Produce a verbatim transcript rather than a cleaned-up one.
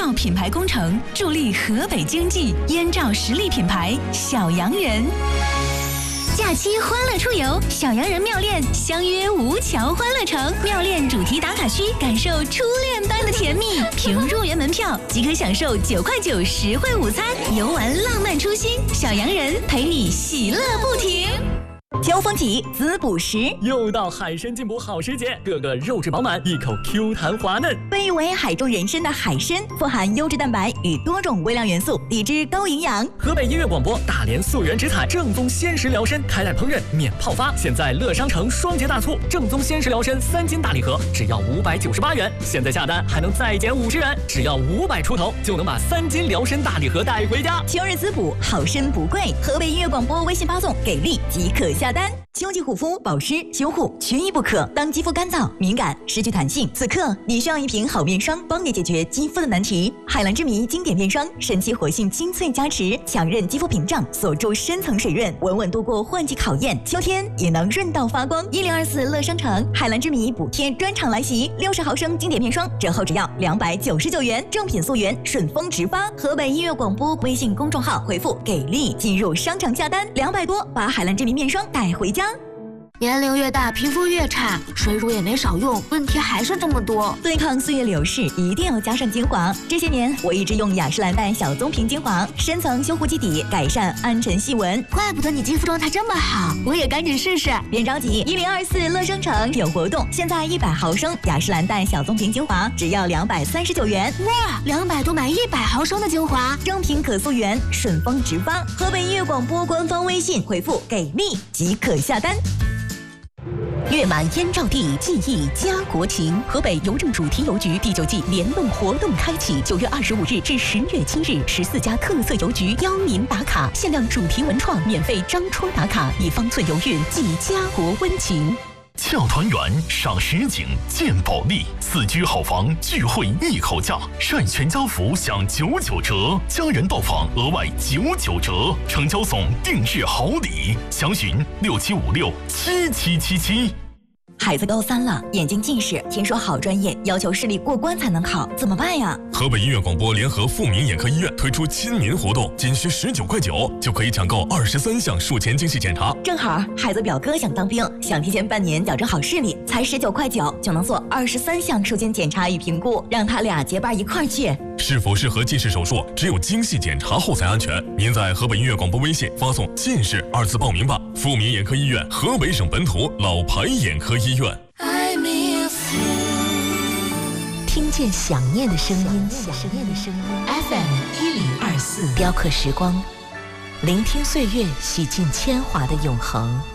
照品牌工程，助力河北经济。燕赵实力品牌小洋人。假期欢乐出游，小洋人妙恋相约吴桥欢乐城，妙恋主题打卡区，感受初恋般的甜蜜。凭入园门票即可享受九块九实惠午餐，游玩浪漫初心。小洋人陪你喜乐不停。秋风起，滋补时， 又到海参进补好时节，个个肉质饱满，一口 Q 弹滑嫩。 被誉为海中人参的海参，富含优质蛋白与多种微量元素，抵制高营养。 河北音乐广播大连溯源直采正宗鲜食辽参，开袋烹饪免泡发。现在乐商城双节大促，正宗鲜食辽参三斤大礼盒只要五百九十八元，现在下单还能再减五十元，只要五百出头就能把三斤辽参大礼盒带回家。 秋日滋补，好参不贵。河北音乐广播微信发送给力即可下单。秋季护肤、保湿、修护缺一不可。当肌肤干燥、敏感、失去弹性，此刻你需要一瓶好面霜，帮你解决肌肤的难题。海蓝之谜经典面霜，神奇活性精粹加持，强韧肌肤屏障，锁住深层水润，稳稳度过换季考验。秋天也能润到发光。一零二四乐商城海蓝之谜补贴专场来袭，六十毫升经典面霜折后只要两百九十九元，正品溯源，顺丰直发。河北音乐广播微信公众号回复给力进入商场下单，两百多把海蓝之谜面霜带回家。 年龄越大，皮肤越差，水乳也没少用，问题还是这么多。 对抗岁月流逝，一定要加上精华。这些年，我一直用雅诗兰黛小棕瓶精华，深层修护基底，改善暗沉细纹。 怪不得你肌肤状态这么好，我也赶紧试试。 别着急，一零二四乐商城有活动，现在一百毫升雅诗兰黛小棕瓶精华只要两百三十九元。 哇，两百多买一百毫升的精华， 正品可溯源，顺丰直发。河北音乐广播官方微信回复给力即可下单。 月满燕赵地，记忆家国情。河北邮政主题邮局第九季联动活动开启，九月二十五日至十月七日，十四家特色邮局邀您打卡，限量主题文创，免费张戳打卡，以方寸邮运寄家国温情。 俏团圆赏实景见保利，四居好房聚会一口价，晒全家福享九九折，家人到访额外九九折，成交送定制好礼，详询六七五六七七七七。 孩子高三了，眼睛近视，听说好专业要求视力过关才能考，怎么办呀？ 河北音乐广播联合富民眼科医院推出亲民活动，仅需十九块九就可以抢购二十三项术前精细检查。 正好孩子表哥想当兵，想提前半年矫正好视力，才十九块九就能做二十三项术前检查与评估，让他俩结伴一块儿去。 是否适合近视手术，只有精细检查后才安全。您在河北音乐广播微信发送“近视”二字报名吧。富民眼科医院，河北省本土老牌眼科医院。 听见想念的声音，想念的声音 ，F M 一零二四，雕刻时光，聆听岁月，洗尽铅华的永恒。